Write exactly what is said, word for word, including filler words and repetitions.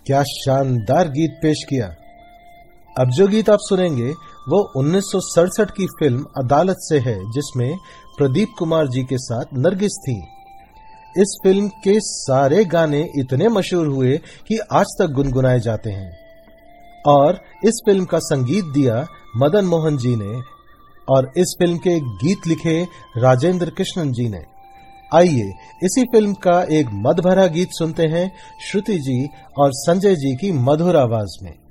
क्या शानदार गीत पेश किया। अब जो गीत आप सुनेंगे वो उन्नीस सौ सड़सठ की फिल्म अदालत से है, जिसमें प्रदीप कुमार जी के साथ नरगिस थी। इस फिल्म के सारे गाने इतने मशहूर हुए कि आज तक गुनगुनाए जाते हैं और इस फिल्म का संगीत दिया मदन मोहन जी ने और इस फिल्म के गीत लिखे राजेंद्र कृष्णन जी ने। आइए इसी फिल्म का एक मद भरा गीत सुनते हैं श्रुति जी और संजय जी की मधुर आवाज में।